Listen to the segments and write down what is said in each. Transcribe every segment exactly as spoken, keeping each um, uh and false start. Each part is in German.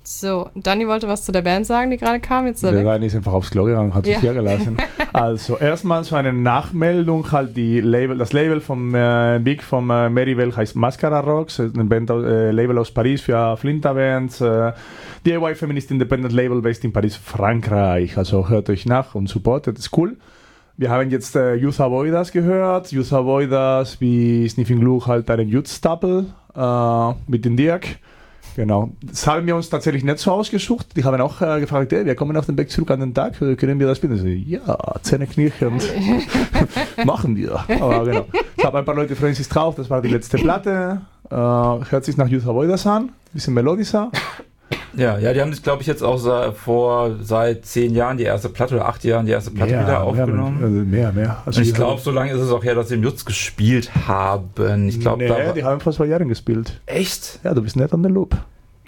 So, Dani wollte was zu der Band sagen, die gerade kam. Jetzt ist er Der weg. Dani ist einfach aufs Klo gegangen und hat sich Ja. hier gelassen. Also erstmal so eine Nachmeldung, halt die Label, das Label vom äh, Big vom äh, Merivale heißt Mascara Rocks, ein Band, äh, Label aus Paris für Flinterbands, äh, D I Y Feminist Independent Label based in Paris, Frankreich. Also hört euch nach und supportet, ist cool. Wir haben jetzt äh, Youth Avoiders gehört. Youth Avoiders wie Sniffing Glue halt einen Youth Stapel äh, mit dem Dirk. Genau. Das haben wir uns tatsächlich nicht so ausgesucht. Die haben auch äh, gefragt, hey, wir kommen auf den Weg zurück an den Tag, können wir das bitte? So, ja, Zähne knirschend. Machen wir. Aber genau. Ich habe ein paar Leute freuen sich drauf, das war die letzte Platte. Äh, hört sich nach Youth Avoiders an, bisschen melodischer. Ja, ja, die haben das, glaube ich, jetzt auch sa- vor seit zehn Jahren die erste Platte oder acht Jahren die erste Platte Mehr, wieder aufgenommen. Mehr, mehr. mehr. Also Und ich die glaube, haben- so lange ist es auch her, dass sie im Jutz gespielt haben. Ich glaube, nee, da war die haben vor zwei Jahren gespielt. echt? Ja, du bist nicht an der Loop.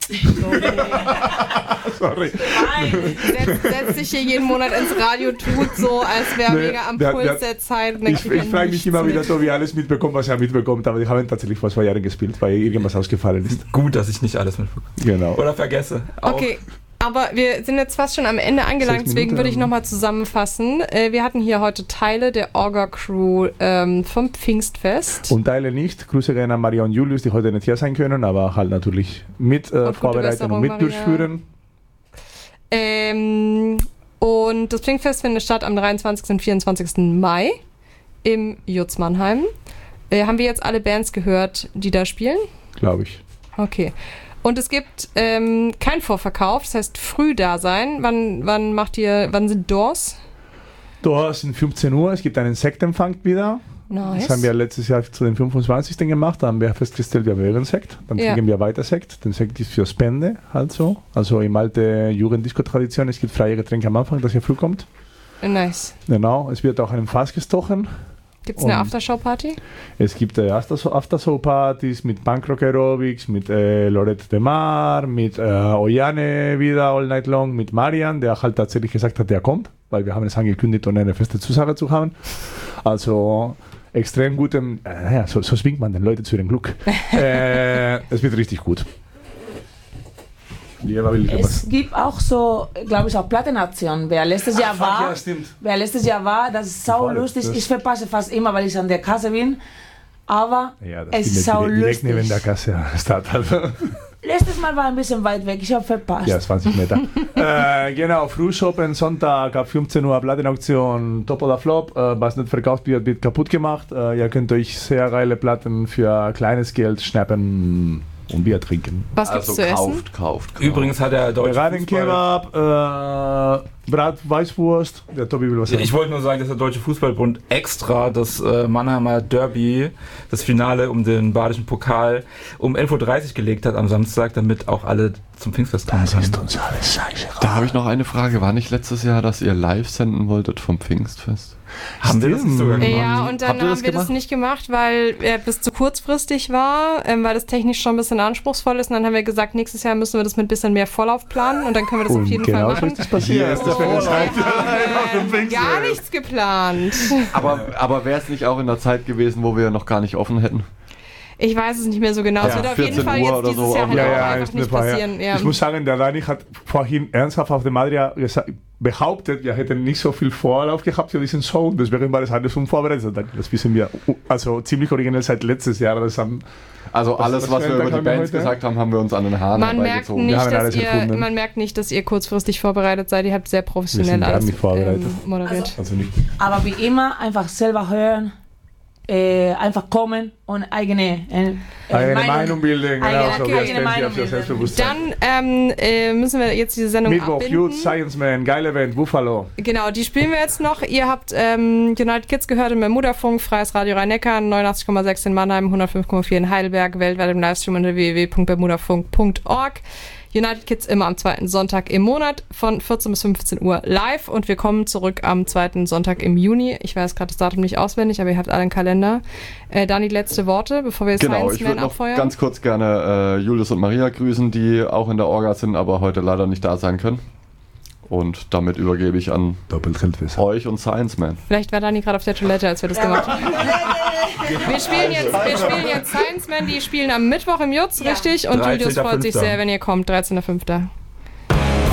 Sorry. Setzt, setzt sich hier jeden Monat ins Radio, tut so, als wäre Nee, mega am der- Puls der- der Zeit. und dann Ich, kriegt er ich frage mich nichts immer wieder, mit. so wie alles mitbekommt, was er mitbekommt, aber die haben tatsächlich vor zwei Jahren gespielt, weil irgendwas ausgefallen ist. Gut, dass ich nicht alles mitbekomme. Genau. Oder vergesse. Auch. Okay, aber wir sind jetzt fast schon am Ende angelangt, Sechs deswegen Minuten. würde ich nochmal zusammenfassen. Äh, Wir hatten hier heute Teile der Orga-Crew ähm, vom Pfingstfest. Und Teile nicht. Grüße gerne an Maria und Julius, die heute nicht hier sein können, aber halt natürlich mit äh, gute vorbereiten Besserung, und mit Maria. durchführen. Ähm, und das Pfingstfest findet statt am dreiundzwanzigsten und vierundzwanzigsten Mai im Jutz Mannheim. Äh, haben wir jetzt alle Bands gehört, die da spielen? Glaube ich. Okay. Und es gibt ähm, kein Vorverkauf, das heißt früh da sein. Wann, wann macht ihr, wann sind Doors? Da sind fünfzehn Uhr, es gibt einen Sektempfang wieder. Nice. Das haben wir letztes Jahr zu den fünfundzwanzigsten gemacht. Da haben wir festgestellt, wir haben Sekt. Dann Ja. kriegen wir weiter Sekt. Den Sekt ist für Spende, halt so. Also im alte Jugenddisco-Tradition. Es gibt freie Getränke am Anfang, dass ihr früh kommt. Nice. Genau. Es wird auch ein Fass gestochen. Gibt es eine Und- Aftershow-Party? Es gibt äh, Aftershow-Partys mit Punkrock Aerobics, mit äh, Lorette de Mar, mit äh, Oyane wieder all night long, mit Marian, der halt tatsächlich gesagt hat, der kommt, weil wir haben es angekündigt, um eine feste Zusage zu haben. Also extrem gutem, äh, naja, so, so zwingt man den Leuten zu ihrem Glück. äh, es wird richtig gut. Lieva will Es was. gibt auch so, glaube ich, auch Plattenaktionen. Wer letztes Jahr Fuck, war, ja, stimmt. wer letztes Jahr war, das ist sau Voll, lustig. das- Ich verpasse fast immer, weil ich an der Kasse bin. Aber Ja, das es ist ist sau direkt, direkt lustig. neben der Kasse. Statt, also. Letztes Mal war ein bisschen weit weg, ich habe verpasst. Ja, zwanzig Meter. äh, genau, Frühshoppen, Sonntag ab fünfzehn Uhr Plattenauktion, Top oder Flop. Äh, was nicht verkauft wird, wird kaputt gemacht. Äh, ihr könnt euch sehr geile Platten für kleines Geld schnappen und Bier trinken. Was gibt's Also zu essen? kauft, kauft, kauft. Übrigens hat der deutsche Veganen Fußball... Kebab, äh, Brat Weißwurst. Der Tobi will was Ja, sagen. ich wollte nur sagen, dass der Deutsche Fußballbund extra das äh, Mannheimer Derby, das Finale um den badischen Pokal, um elf Uhr dreißig gelegt hat am Samstag, damit auch alle zum Pfingstfest kommen Das ist können. uns alles scheiße. Da habe ich noch eine Frage. War nicht letztes Jahr, dass ihr live senden wolltet vom Pfingstfest? Haben wir das nicht sogar gemacht? Ja, und dann Habt ihr das haben wir das gemacht? nicht gemacht, weil er bis zu kurzfristig war, ähm, weil das technisch schon ein bisschen anspruchsvoll ist. Und dann haben wir gesagt, nächstes Jahr müssen wir das mit ein bisschen mehr Vorlauf planen und dann können wir das auf Und jeden genau Fall so machen. ist das passiert. Hier ist der Vorlauf. Gar nichts geplant. Aber, aber wäre es nicht auch in der Zeit gewesen, wo wir noch gar nicht offen hätten? Ich weiß es nicht mehr so genau. Es Ja, wird auf jeden vierzehn Fall Uhr jetzt oder dieses so, Jahr aber- halt Ja, auch ja, einfach ist nicht eine Frage. passieren. Ja. Ich muss sagen, der Dani hat vorhin ernsthaft auf dem Adria gesa- behauptet, wir hätten nicht so viel Vorlauf gehabt für diesen Song, deswegen war das alles unvorbereitet. Das wissen wir, also ziemlich originell seit letztes Jahr. Das haben, Also Was- alles, was was für wir einen über Tag die haben wir Bands heute? gesagt haben, haben wir uns an den Haaren Man merkt, herbeigezogen. nicht, Wir haben dass alles ihr, erfunden. man merkt nicht, dass ihr kurzfristig vorbereitet seid. Ihr habt sehr Wir professionell sind gar alles nicht vorbereitet. ähm, moderiert. also nicht. Aber wie immer, einfach selber hören, äh, einfach kommen und eigene, äh, äh, Eigene Meinung bilden, genau, eigene- so okay, wie eigene es Meinung für bilden. Selbstbewusstsein. Dann ähm, äh, müssen wir jetzt diese Sendung Mittwoch, abbinden. Youth, Science Man, geile Event, Buffalo. Genau, die spielen wir jetzt noch. Ihr habt ähm, United Kids gehört im Bermudafunk, Freies Radio Rhein-Neckar, neunundachtzig Komma sechs in Mannheim, hundertfünf Komma vier in Heidelberg, weltweit im Livestream unter w w w punkt bermudafunk punkt org. United Kids immer am zweiten Sonntag im Monat von vierzehn bis fünfzehn Uhr live und wir kommen zurück am zweiten Sonntag im Juni. Ich weiß gerade das Datum nicht auswendig, aber ihr habt alle einen Kalender. Äh, Dani, letzte Worte, bevor wir Genau, Science ich Man würde noch abfeuern. ganz kurz gerne äh, Julius und Maria grüßen, die auch in der Orga sind, aber heute leider nicht da sein können. Und damit übergebe ich an Doppelfeldwisser. euch und Science Man. Vielleicht war Dani gerade auf der Toilette, als wir das gemacht haben. Wir spielen jetzt, wir spielen jetzt Science Man, die spielen am Mittwoch im Jutz, richtig? Und Julius freut sich dreizehnter fünfter sehr, wenn ihr kommt, dreizehnter fünfter